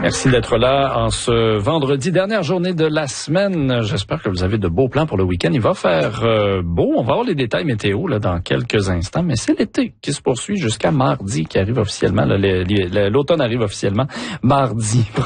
Merci d'être là en ce vendredi, dernière journée de la semaine. J'espère que vous avez de beaux plans pour le week-end. Il va faire beau. On va avoir les détails météo là dans quelques instants, mais c'est l'été qui se poursuit jusqu'à mardi, qui arrive officiellement. L'automne arrive officiellement mardi.